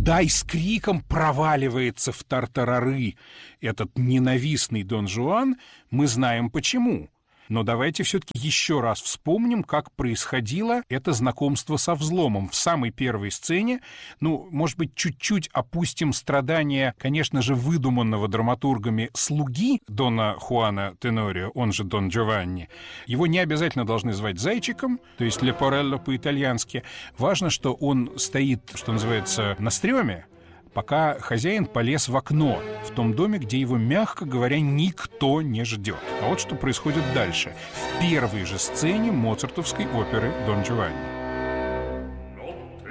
Да, и с криком проваливается в тартарары этот ненавистный Дон Жуан. Мы знаем почему. Но давайте все-таки еще раз вспомним, как происходило это знакомство со взломом. В самой первой сцене, может быть, чуть-чуть опустим страдания, конечно же, выдуманного драматургами слуги Дона Хуана Тенорио, он же Дон Джованни. Его не обязательно должны звать зайчиком, то есть лепорелло по-итальянски. Важно, что он стоит, что называется, на стреме, пока хозяин полез в окно в том доме, где его, мягко говоря, никто не ждет. А вот что происходит дальше, в первой же сцене моцартовской оперы «Дон Джованни».